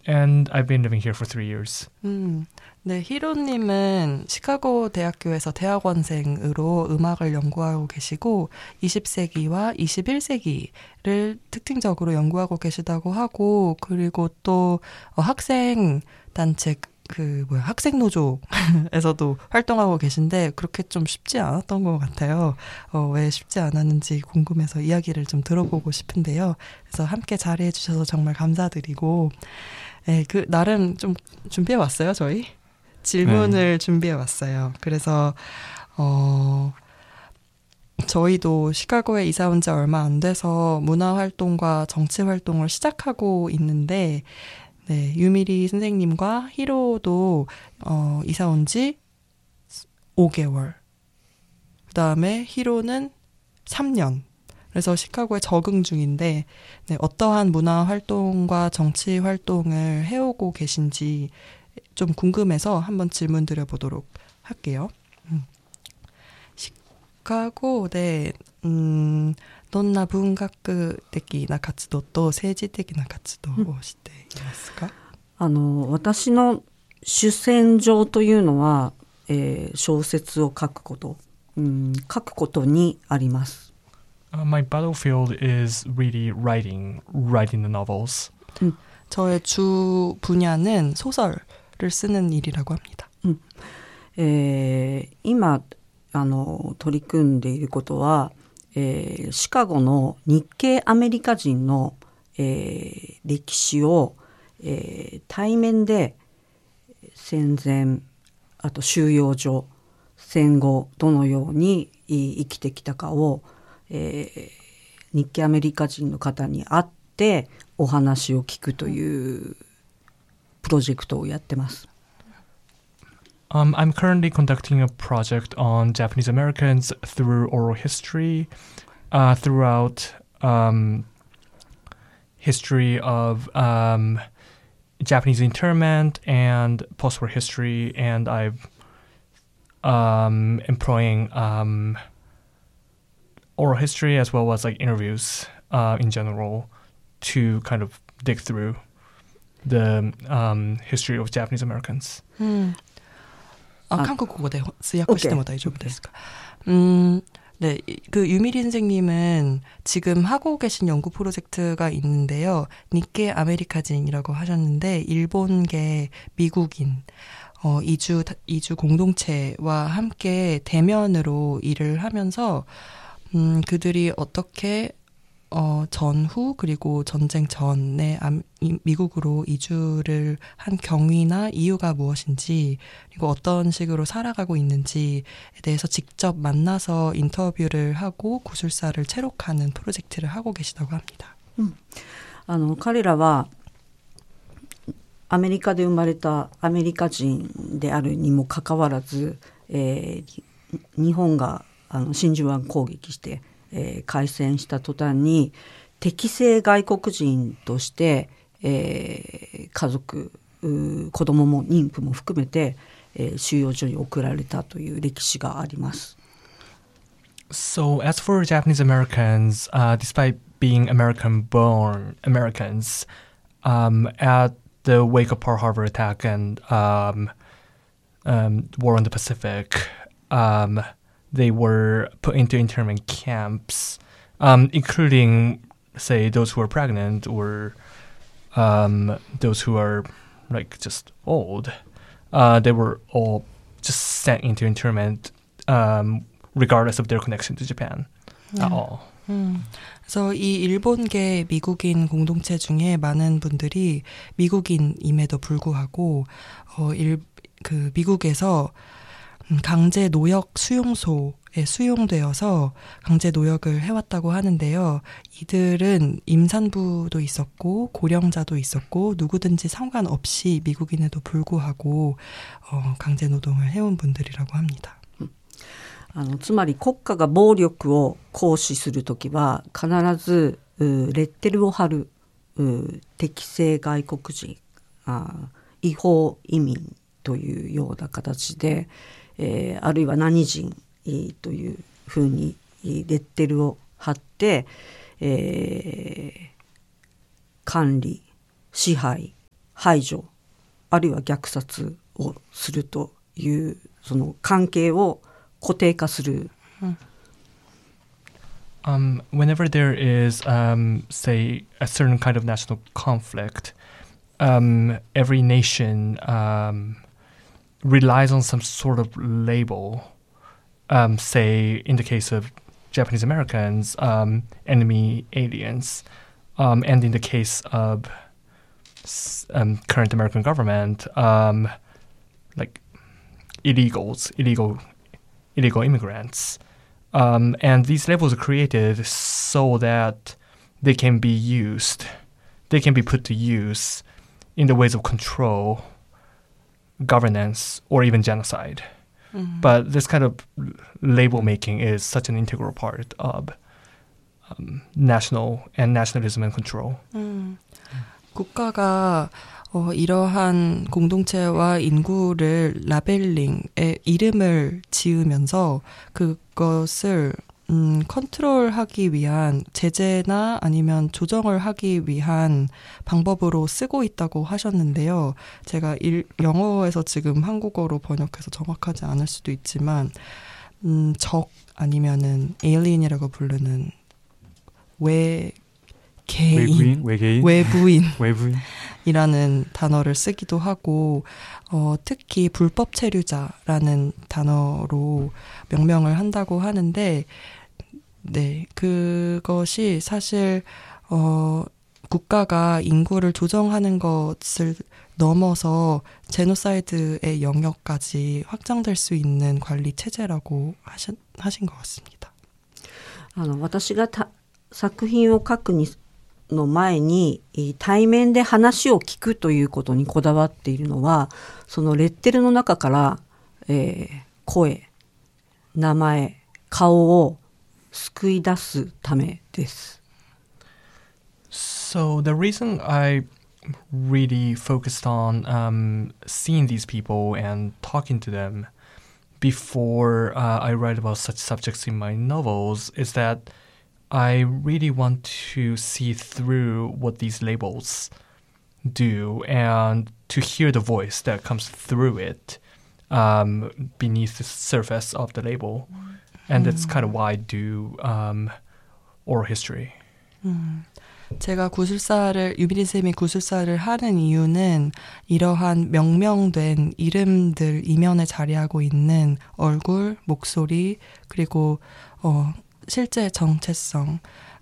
and I've been living here for 3 years. 네, 히로님은 시카고 대학교에서 대학원생으로 음악을 연구하고 계시고 20세기와 21세기를 특징적으로 연구하고 계시다고 하고 그리고 또 학생 단체 학생 노조에서도 활동하고 계신데 그렇게 좀 쉽지 않았던 것 같아요. 왜 쉽지 않았는지 궁금해서 이야기를 좀 들어보고 싶은데요. 그래서 함께 자리해 주셔서 정말 감사드리고 네, 나름 좀 준비해 왔어요, 저희. 질문을 준비해 왔어요. 그래서 저희도 시카고에 이사 온 지 얼마 안 돼서 문화 활동과 정치 활동을 시작하고 있는데 네, 유미리 선생님과 히로도 이사 온 지 5개월. 그다음에 히로는 3년. 그래서 시카고에 적응 중인데 네, 어떠한 문화 활동과 정치 활동을 해오고 계신지 좀 궁금해서 한번 질문 드려보도록 할게요. 시카고 네, どんな文学的な活動と政治的な活動をしていますか？ 私の主戦場というのは、小説を書くこと、書くことにあります。 My battlefield is really writing the novels. 저의 주 분야는 소설을 쓰는 일이라고 합니다. 今取り組んでいることは、シカゴの日系アメリカ人の、歴史を、対面で戦前あと収容所戦後どのように生きてきたかを、日系アメリカ人の方に会ってお話を聞くというプロジェクトをやってます。 I'm currently conducting a project on Japanese Americans through oral history, throughout history of Japanese internment and post-war history, and I'm employing oral history as well as like interviews in general to kind of dig through the history of Japanese Americans. 韓国語で通訳しても大丈夫ですか? 네, 유미리 선생님은 지금 하고 계신 연구 프로젝트가 있는데요. 니케 아메리카진이라고 하셨는데 일본계 미국인 이주 공동체와 함께 대면으로 일을 하면서 그들이 어떻게 전후 그리고 전쟁 전에 미국으로 이주를 한 경위나 이유가 무엇인지 그리고 어떤 식으로 살아가고 있는지에 대해서 직접 만나서 인터뷰를 하고 구술사를 채록하는 프로젝트를 하고 계시다고 합니다. 彼らはアメリカで生まれたアメリカ人であるにもかかわらず、日本が真珠湾攻撃して開戦した途端に敵性外国人として、家族子供も妊婦も含めて、収容所に送られたという歴史があります。 So as for Japanese Americans, despite being American-born Americans, at the wake of Pearl Harbor attack and war on the Pacific, they were put into internment camps, including, say, those who are pregnant or those who are like just old. They were all just sent into internment, regardless of their connection to Japan at all. 그래서 이 일본계 미국인 공동체 중에 많은 분들이 미국인임에도 불구하고 미국에서 강제 노역 수용소에 수용되어서 강제 노역을 해왔다고 하는데요. 이들은 임산부도 있었고 고령자도 있었고 누구든지 상관없이 미국인에도 불구하고 강제 노동을 해온 분들이라고 합니다. つまり国家が暴力を行使するときは必ずレッテルを貼る敵性外国人違法移民というような形であるいは何人というふうにレッテルを貼って、管理支配排除あるいは虐殺をするというその関係を固定化する。 Whenever there is, say, a certain kind of national conflict, every nation relies on some sort of label. Say, in the case of Japanese Americans, enemy aliens, and in the case of current American government, like illegal immigrants. And these labels are created so that they can be put to use in the ways of control, governance, or even genocide. But this kind of label making is such an integral part of nationalism and control. 국가가 이러한 공동체와 인구를 라벨링에 이름을 지으면서 그것을 컨트롤하기 위한 제재나 아니면 조정을 하기 위한 방법으로 쓰고 있다고 하셨는데요. 제가 영어에서 지금 한국어로 번역해서 정확하지 않을 수도 있지만 적 아니면은 alien이라고 부르는 외부인이라는 단어를 쓰기도 하고 특히 불법 체류자라는 단어로 명명을 한다고 하는데 네, 그것이 사실 국가가 인구를 조정하는 것을 넘어서 제노사이드의 영역까지 확장될 수 있는 관리 체제라고 하신 것 같습니다. 私が作品を書くの前に対面で話を聞くということにこだわっているのは、そのレッテルの中から、声、名前、顔を救い出すためです。 So the reason I really focused on seeing these people and talking to them before I write about such subjects in my novels is that I really want to see through what these labels do and to hear the voice that comes through it beneath the surface of the label. And that's kind of why I do oral history. 제가 유미린 쌤이 구술사를 하는 이유는 이러한 명명된 이름들 이면에 자리하고 있는 얼굴, 목소리, 그리고 실제 정체성을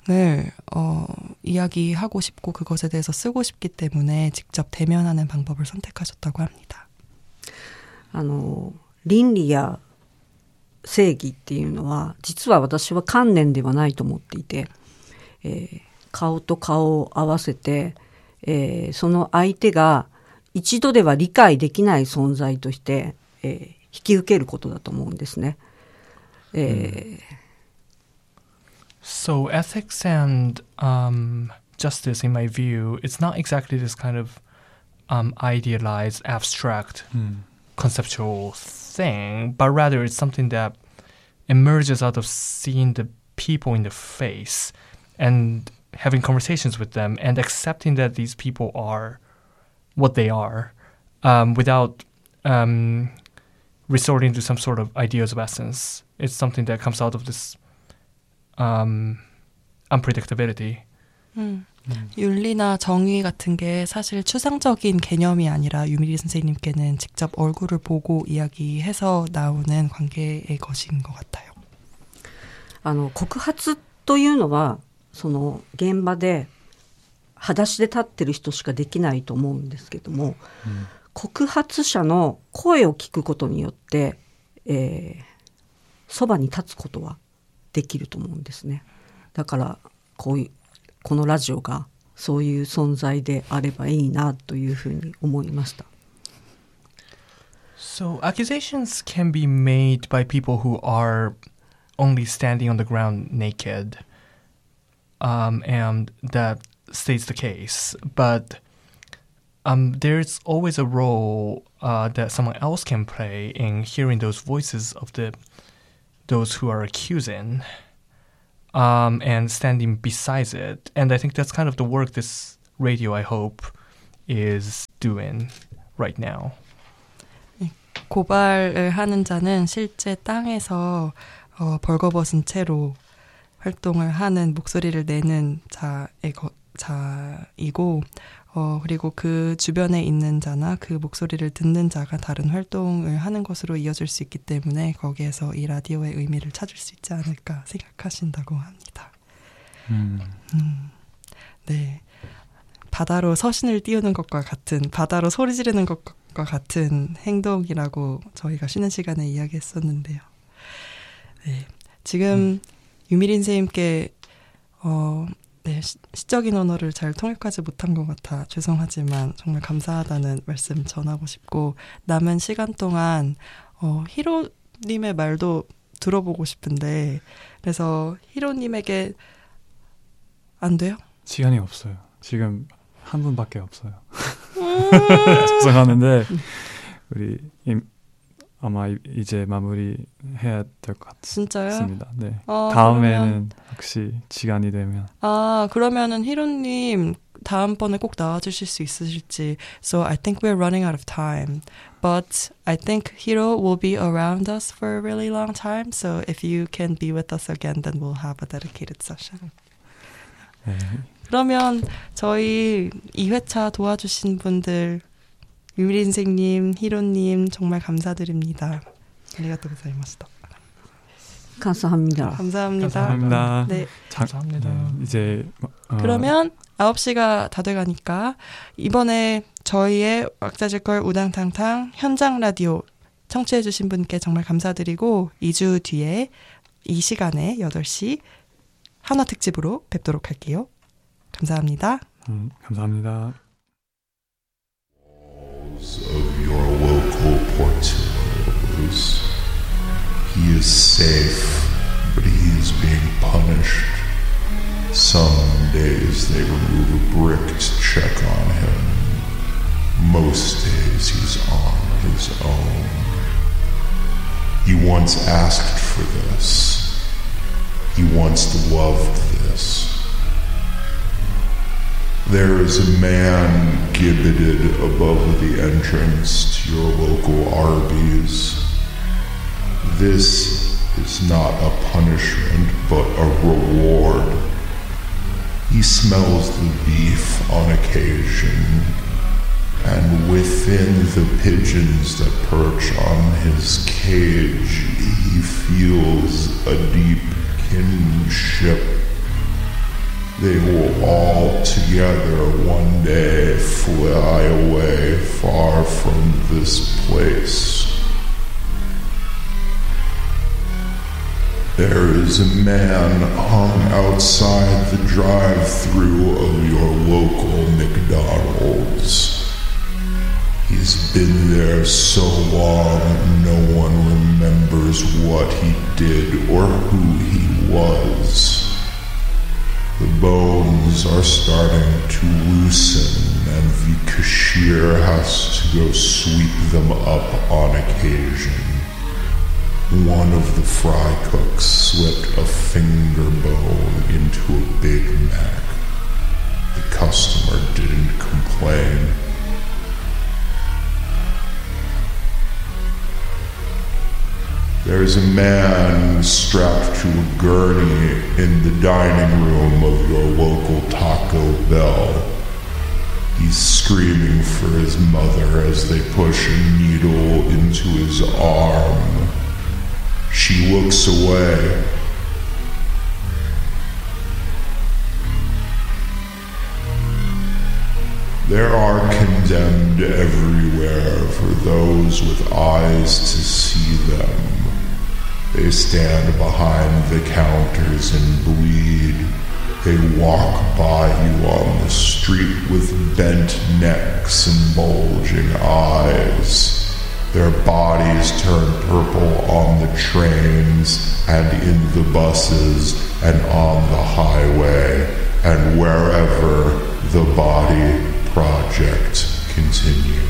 이야기하고 싶고 그것에 대해서 쓰고 싶기 때문에 직접 대면하는 방법을 선택하셨다고 합니다. 倫理や正義っていうのは実は私は観念ではないと思っていて、顔と顔を合わせて、その相手が一度では理解できない存在として、引き受けることだと思うんですね。 So ethics and justice, in my view, it's not exactly this kind of idealized, abstract, conceptual thing, but rather it's something that emerges out of seeing the people in the face and having conversations with them and accepting that these people are what they are without resorting to some sort of ideas of essence. It's something that comes out of this unpredictability. 윤리나 정의 같은 게 사실 추상적인 개념이 아니라 유미리 선생님께는 직접 얼굴을 보고 이야기해서 나오는 관계의 것인 것 같아요. 告発というのはその現場で裸足で立ってる人しかできないと思うんですけども、告発者の声を聞くことによって、そばに立つことはできると思うんですね。だからこのラジオがそういう存在であればいいなというふうに思いました。 So accusations can be made by people who are only standing on the ground naked, and that states the case. But there's always a role that someone else can play in hearing those voices of those who are accusing, and standing beside it. And I think that's kind of the work this radio, I hope, is doing right now. 고발을 하는 자는 실제 땅에서 벌거벗은 채로 활동을 하는 목소리를 내는 자이고 그리고 그 주변에 있는 자나 그 목소리를 듣는 자가 다른 활동을 하는 것으로 이어질 수 있기 때문에 거기에서 이 라디오의 의미를 찾을 수 있지 않을까 생각하신다고 합니다. 네, 바다로 서신을 띄우는 것과 같은, 바다로 소리 지르는 것과 같은 행동이라고 저희가 쉬는 시간에 이야기했었는데요. 네, 지금 유미린 선생님께 네, 시적인 언어를 잘 통역하지 못한 것 같아 죄송하지만 정말 감사하다는 말씀 전하고 싶고, 남은 시간 동안 히로님의 말도 들어보고 싶은데, 그래서 히로님에게 안 돼요? 시간이 없어요. 지금 한 분밖에 없어요. 죄송하는데 우리 아마 이제 마무리해야 될 것 같습니다. 진짜요? 네. 다음에는 혹시 시간이 되면. 그러면은 히로님 다음번에 꼭 나와주실 수 있으실지. So I think we're running out of time, but I think Hiro will be around us for a really long time. So if you can be with us again, then we'll have a dedicated session. 네. 그러면 저희 2회차 도와주신 분들, 유미린 선생님, 히로님 정말 감사드립니다. 아리가또 고자이마시타. 감사합니다. 감사합니다. 네. 감사합니다. 네, 이제 그러면 9시가 다 돼가니까 이번에 저희의 왁자질걸 우당탕탕 현장 라디오 청취해주신 분께 정말 감사드리고 2주 뒤에 이 시간에 8시 한화 특집으로 뵙도록 할게요. 감사합니다. 감사합니다. Of your local portillos. He is safe, but he is being punished. Some days they remove a brick to check on him. Most days he's on his own. He once asked for this. He once loved this. There is a man gibbeted above the entrance to your local Arby's. This is not a punishment, but a reward. He smells the beef on occasion, and within the pigeons that perch on his cage, he feels a deep kinship. They will all together one day fly away far from this place. There is a man hung outside the drive-thru of your local McDonald's. He's been there so long no one remembers what he did or who he was. The bones are starting to loosen, and the cashier has to go sweep them up on occasion. One of the fry cooks slipped a finger bone into a Big Mac. The customer didn't complain. There's a man strapped to a gurney in the dining room of your local Taco Bell. He's screaming for his mother as they push a needle into his arm. She looks away. There are condemned everywhere for those with eyes to see them. They stand behind the counters and bleed. They walk by you on the street with bent necks and bulging eyes. Their bodies turn purple on the trains and in the buses and on the highway and wherever the body project continues.